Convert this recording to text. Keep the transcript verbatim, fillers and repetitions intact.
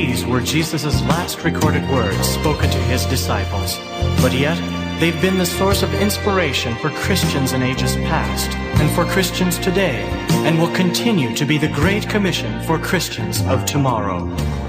These were Jesus' last recorded words spoken to his disciples, but yet they've been the source of inspiration for Christians in ages past and for Christians today, and will continue to be the Great Commission for Christians of tomorrow.